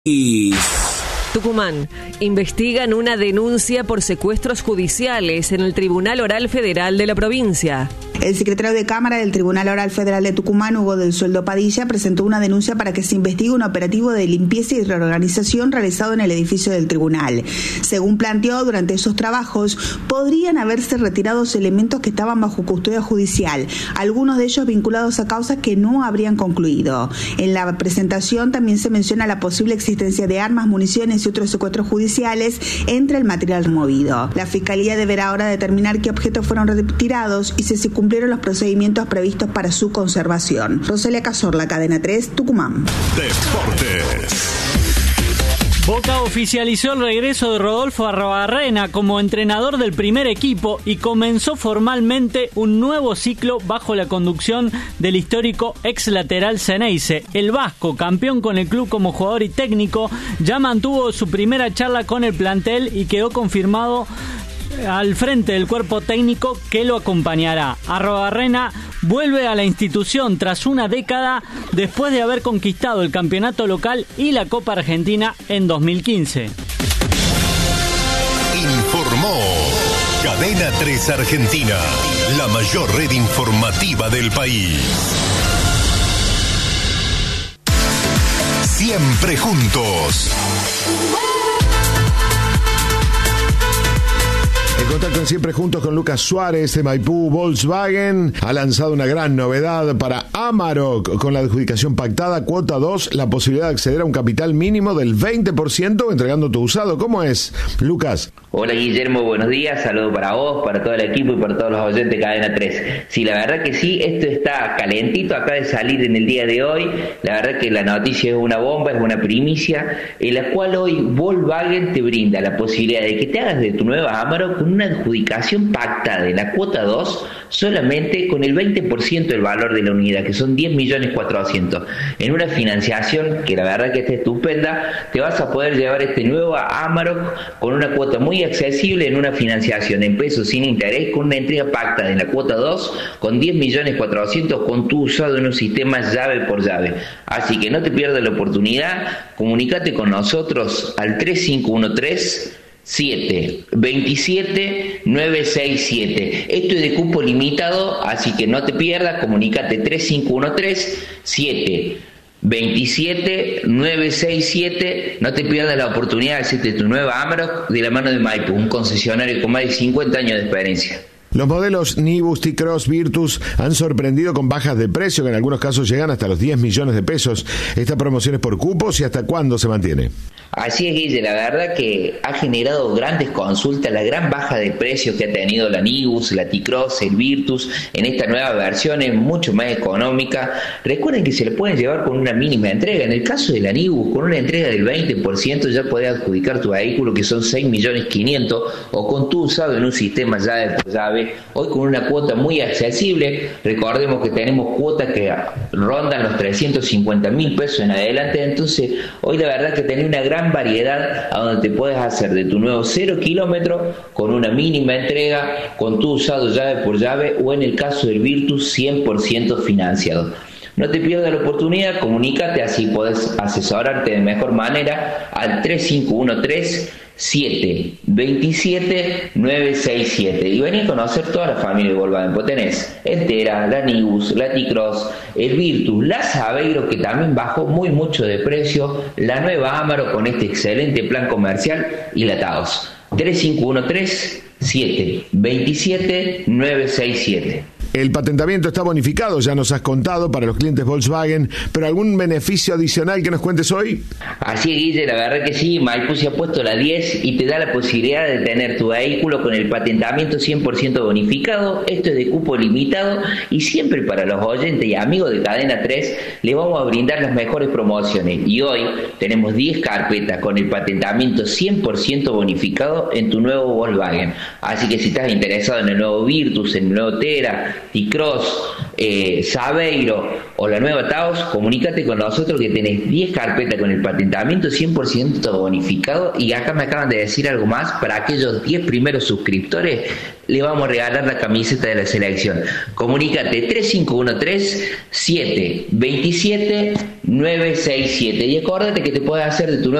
Tucumán. Investigan una denuncia por secuestros judiciales en el Tribunal Oral Federal de la provincia. El secretario de Cámara del Tribunal Oral Federal de Tucumán, Hugo del Sueldo Padilla, presentó una denuncia para que se investigue un operativo de limpieza y reorganización realizado en el edificio del tribunal. Según planteó, durante esos trabajos podrían haberse retirado elementos que estaban bajo custodia judicial, algunos de ellos vinculados a causas que no habrían concluido. En la presentación también se menciona la posible existencia de armas, municiones y otros secuestros judiciales entre el material removido. La Fiscalía deberá ahora determinar qué objetos fueron retirados y si se cumplieron los procedimientos previstos para su conservación. Rosalia Cazorla, Cadena 3, Tucumán. Deportes. Boca oficializó el regreso de Rodolfo Arrobarrena como entrenador del primer equipo y comenzó formalmente un nuevo ciclo bajo la conducción del histórico ex lateral Ceneice. El vasco, campeón con el club como jugador y técnico, ya mantuvo su primera charla con el plantel y quedó confirmado al frente del cuerpo técnico que lo acompañará. Arrobarrena vuelve a la institución tras una década después de haber conquistado el campeonato local y la Copa Argentina en 2015. Informó Cadena 3 Argentina, la mayor red informativa del país. Siempre juntos. En contacto en Siempre Juntos con Lucas Suárez de Maipú. Volkswagen ha lanzado una gran novedad para Amarok con la adjudicación pactada cuota 2, la posibilidad de acceder a un capital mínimo del 20% entregando tu usado. ¿Cómo es, Lucas? Hola Guillermo, buenos días, saludo para vos, para todo el equipo y para todos los oyentes de Cadena 3. Sí, la verdad que sí, esto está calentito, acaba de salir en el día de hoy. La verdad que la noticia es una bomba, es una primicia, en la cual hoy Volkswagen te brinda la posibilidad de que te hagas de tu nueva Amarok con una adjudicación pactada de la cuota 2 solamente con el 20% del valor de la unidad, que son 10.400.000. En una financiación que la verdad que está estupenda, te vas a poder llevar este nuevo Amarok con una cuota muy accesible en una financiación en pesos sin interés, con una entrega pactada en la cuota 2 con 10.400.000 con tu usado en un sistema llave por llave. Así que no te pierdas la oportunidad, comunícate con nosotros al 3513-727-967. Esto es de cupo limitado, así que no te pierdas, comunícate 3513-727-967. No te pierdas la oportunidad de hacerte tu nueva Amarok de la mano de Maipú, un concesionario con más de 50 años de experiencia. Los modelos Nibus, T-Cross, Virtus han sorprendido con bajas de precio que en algunos casos llegan hasta los 10 millones de pesos. ¿Esta promoción es por cupos y hasta cuándo se mantiene? Así es, Guille, la verdad que ha generado grandes consultas la gran baja de precios que ha tenido la Nibus, la T-Cross, el Virtus en esta nueva versión, es mucho más económica. Recuerden que se le pueden llevar con una mínima entrega. En el caso de la Nibus, con una entrega del 20% ya podés adjudicar tu vehículo, que son 6.500.000, o con tu usado en un sistema llave por llave, hoy con una cuota muy accesible. Recordemos que tenemos cuotas que rondan los 350.000 pesos en adelante, entonces hoy la verdad que tenés una gran variedad a donde te puedes hacer de tu nuevo 0 kilómetro con una mínima entrega, con tu usado llave por llave, o en el caso del Virtus 100% financiado. No te pierdas la oportunidad, comunícate, así podés asesorarte de mejor manera al 3513-727-967 y vení a conocer toda la familia de Volkswagen. Pues tenés el Tera, la Nibus, la T-Cross, el Virtus, la Saveiro, que también bajó mucho de precio, la nueva Amarok con este excelente plan comercial, y la Taos. 3513-727-967. El patentamiento está bonificado, ya nos has contado, para los clientes Volkswagen, pero ¿algún beneficio adicional que nos cuentes hoy? Así es, Guille, la verdad que sí. Maipú se ha puesto la 10 y te da la posibilidad de tener tu vehículo con el patentamiento 100% bonificado. Esto es de cupo limitado y siempre para los oyentes y amigos de Cadena 3 les vamos a brindar las mejores promociones. Y hoy tenemos 10 carpetas con el patentamiento 100% bonificado en tu nuevo Volkswagen. Así que si estás interesado en el nuevo Virtus, en el nuevo Tera, T-Cross, Sabeiro o la nueva Taos, comunícate con nosotros que tenés 10 carpetas con el patentamiento 100% bonificado, y acá me acaban de decir algo más: para aquellos 10 primeros suscriptores le vamos a regalar la camiseta de la selección. Comunícate 3513-727-967 y acuérdate que te puedes hacer de tu nuevo